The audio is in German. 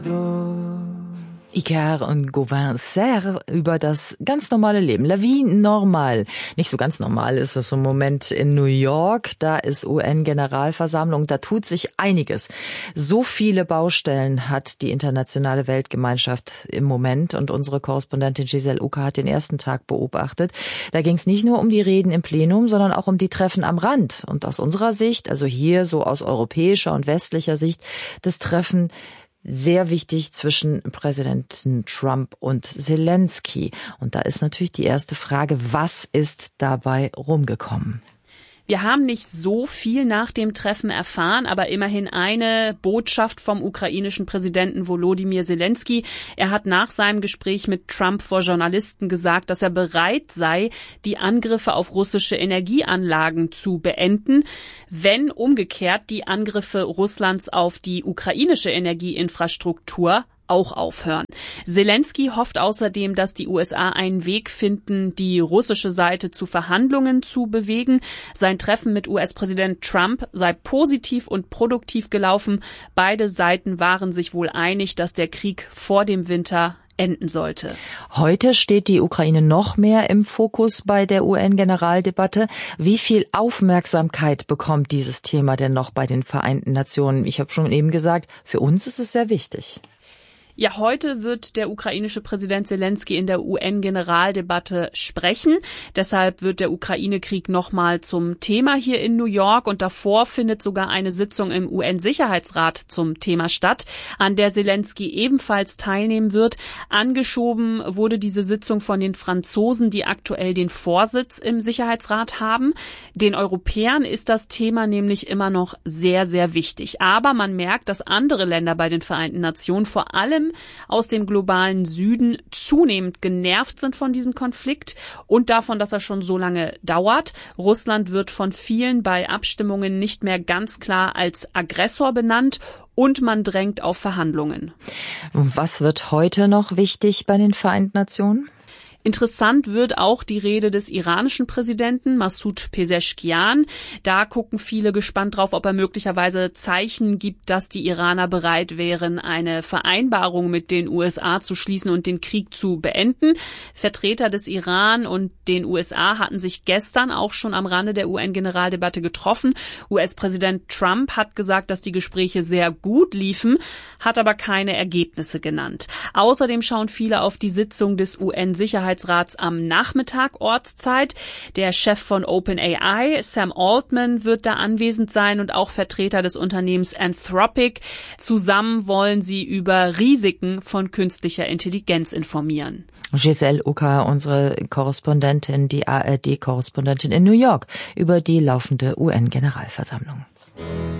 Icar und Gauvin Serre über das ganz normale Leben. La vie normale. Nicht so ganz normal ist es im Moment in New York. Da ist UN-Generalversammlung. Da tut sich einiges. So viele Baustellen hat die internationale Weltgemeinschaft im Moment. Und unsere Korrespondentin Giselle Ucker hat den ersten Tag beobachtet. Da ging es nicht nur um die Reden im Plenum, sondern auch um die Treffen am Rand. Und aus unserer Sicht, also hier so aus europäischer und westlicher Sicht, das Treffen sehr wichtig zwischen Präsidenten Trump und Zelensky. Und da ist natürlich die erste Frage, was ist dabei rumgekommen? Wir haben nicht so viel nach dem Treffen erfahren, aber immerhin eine Botschaft vom ukrainischen Präsidenten Volodymyr Zelensky. Er hat nach seinem Gespräch mit Trump vor Journalisten gesagt, dass er bereit sei, die Angriffe auf russische Energieanlagen zu beenden, wenn umgekehrt die Angriffe Russlands auf die ukrainische Energieinfrastruktur auch aufhören. Zelensky hofft außerdem, dass die USA einen Weg finden, die russische Seite zu Verhandlungen zu bewegen. Sein Treffen mit US-Präsident Trump sei positiv und produktiv gelaufen. Beide Seiten waren sich wohl einig, dass der Krieg vor dem Winter enden sollte. Heute steht die Ukraine noch mehr im Fokus bei der UN-Generaldebatte. Wie viel Aufmerksamkeit bekommt dieses Thema denn noch bei den Vereinten Nationen? Ich habe schon eben gesagt, für uns ist es sehr wichtig. Ja, heute wird der ukrainische Präsident Zelensky in der UN-Generaldebatte sprechen. Deshalb wird der Ukraine-Krieg nochmal zum Thema hier in New York. Und davor findet sogar eine Sitzung im UN-Sicherheitsrat zum Thema statt, an der Zelensky ebenfalls teilnehmen wird. Angeschoben wurde diese Sitzung von den Franzosen, die aktuell den Vorsitz im Sicherheitsrat haben. Den Europäern ist das Thema nämlich immer noch sehr, sehr wichtig. Aber man merkt, dass andere Länder bei den Vereinten Nationen, vor allem aus dem globalen Süden, zunehmend genervt sind von diesem Konflikt und davon, dass er schon so lange dauert. Russland wird von vielen bei Abstimmungen nicht mehr ganz klar als Aggressor benannt und man drängt auf Verhandlungen. Was wird heute noch wichtig bei den Vereinten Nationen? Interessant wird auch die Rede des iranischen Präsidenten Massoud Pezeshkian. Da gucken viele gespannt drauf, ob er möglicherweise Zeichen gibt, dass die Iraner bereit wären, eine Vereinbarung mit den USA zu schließen und den Krieg zu beenden. Vertreter des Iran und den USA hatten sich gestern auch schon am Rande der UN-Generaldebatte getroffen. US-Präsident Trump hat gesagt, dass die Gespräche sehr gut liefen, hat aber keine Ergebnisse genannt. Außerdem schauen viele auf die Sitzung des UN-Sicherheitsrats am Nachmittag Ortszeit. Der Chef von OpenAI, Sam Altman, wird da anwesend sein und auch Vertreter des Unternehmens Anthropic. Zusammen wollen sie über Risiken von künstlicher Intelligenz informieren. Giselle Ucker, unsere Korrespondentin, die ARD-Korrespondentin in New York, über die laufende UN-Generalversammlung.